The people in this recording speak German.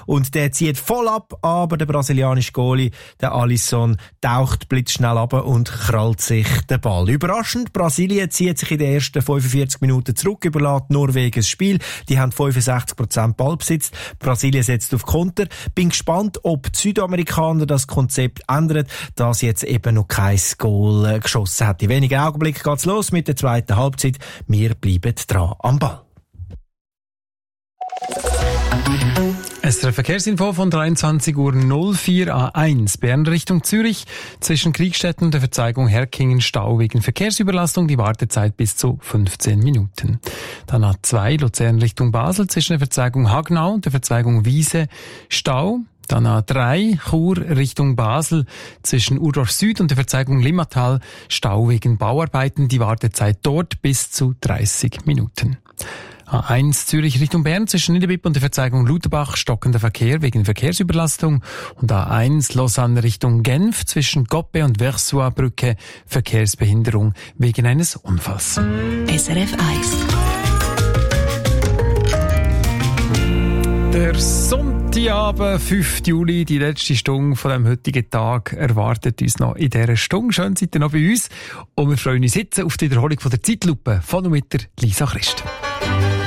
und der zieht voll ab, aber der brasilianische Goalie, der Alisson, taucht blitzschnell ab und krallt sich den Ball. Überraschend, Brasilien zieht sich in den ersten 45 Minuten zurück, überlässt Norwegen das Spiel. Die haben 65% Ballbesitz. Brasilien setzt auf Konter. Bin gespannt, ob die Südamerikaner das Konzept ändern, das jetzt eben noch kein Goal geschossen hat. In wenigen Augenblicken geht's los mit der zweiten Halbzeit. Wir bleiben dran am Ball. SRF Verkehrsinfo von 23.04 Uhr A1 Bern Richtung Zürich. Zwischen Kriegstetten und der Verzweigung Herkingen Stau wegen Verkehrsüberlastung. Die Wartezeit bis zu 15 Minuten. Dann A2 Luzern Richtung Basel zwischen der Verzweigung Hagnau und der Verzweigung Wiese Stau. Dann A3 Chur Richtung Basel zwischen Urdorf Süd und der Verzweigung Limmatal Stau wegen Bauarbeiten. Die Wartezeit dort bis zu 30 Minuten. A1 Zürich Richtung Bern zwischen Niederbipp und der Verzweigung Lutherbach stockender Verkehr wegen Verkehrsüberlastung und A1 Lausanne Richtung Genf zwischen Goppe und Versoix Brücke Verkehrsbehinderung wegen eines Unfalls. SRF 1. Der Sonntagabend, 5. Juli, die letzte Stunde von dem heutigen Tag erwartet uns noch in dieser Stunde. Schön seid ihr noch bei uns und wir freuen uns jetzt auf die Wiederholung von der Zeitlupe von und mit der Lisa Christ.